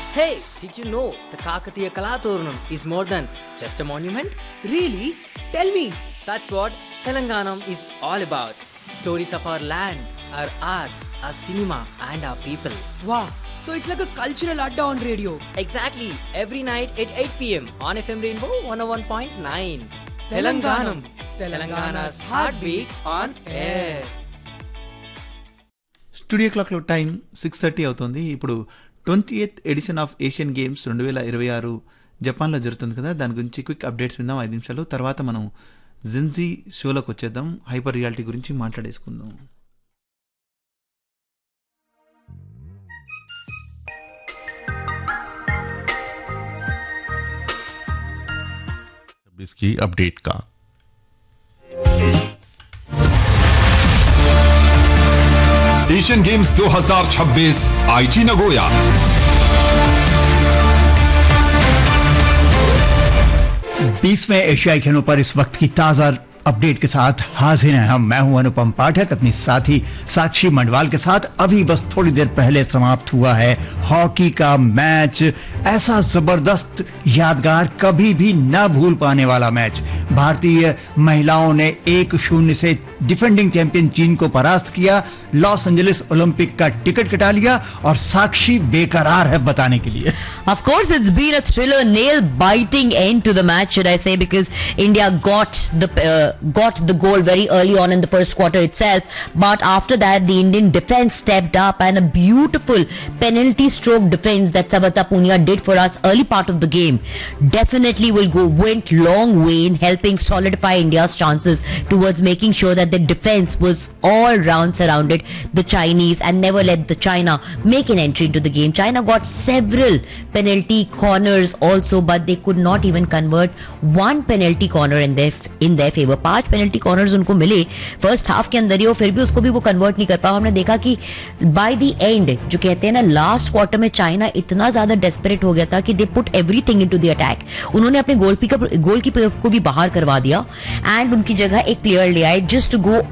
Hey, did you know the Kakatiya Kalaturnam is more than just a monument? Really? Tell me. That's what Telanganam is all about. Stories of our land, our art, our cinema and our people. Wow. So it's like a cultural adda on radio. Exactly. Every night at 8 p.m. on FM Rainbow 101.9. Telanganam. Telangana's heartbeat on air. Studio క్లాక్లో time 6:30 అవుతుంది. ఇప్పుడు 28th edition of Asian games 2026 జపాన్లో జరుగుతుంది కదా, దాని గురించి quick updates విందాం 5 నిమిషాలు. తర్వాత మనం జిన్జీ షోలోకి వచ్చేద్దాం, హైపర్ రియాలిటీ గురించి మాట్లాడేసుకుందాం. इसकी अपडेट का एशियन गेम्स 2026 आईची नगोया। बीसवें एशियाई खेलों पर इस वक्त की ताजा अपडेट के साथ हाजिर हैं हम। मैं हूं अनुपम पाठक, अपनी साथी साक्षी मंडवाल के साथ। अभी बस थोड़ी देर पहले समाप्त हुआ है हॉकी का मैच। ऐसा जबरदस्त, यादगार, कभी भी न भूल पाने वाला मैच। भारतीय महिलाओं ने 1-0 से डिफेंडिंग चैंपियन चीन को परास्त किया, लॉस एंजलिस ओलंपिक का टिकट कटा लिया और साक्षी बेकरार है बताने के लिए। Of course, it's been a thriller, nail-biting end to the match, should I say, because India got the goal very early on in the first quarter itself. But after that, the Indian defense stepped up, and a beautiful penalty stroke defense that Sabata Punia did for us early part of the game definitely went long way in helping solidify India's chances towards making sure that the defense was all round surrounded the Chinese and never let the China make an entry into the game. China got several penalty corners also, but they could not even convert one penalty corner in their favor. 5 penalty corners उनको मिले first half के अंदर ही, और फिर भी उसको भी वो कन्वर्ट नहीं कर पाया। हमने देखा कि बाय द एंड, जो कहते हैं ना, लास्ट क्वार्टर में चाइना इतना ज्यादा डेस्परेट हो गया था कि they put everything into the attack. उन्होंने अपने गोलकीपर को भी बाहर करवा दिया एंड उनकी जगह एक प्लेयर ले आए जस्ट टू गो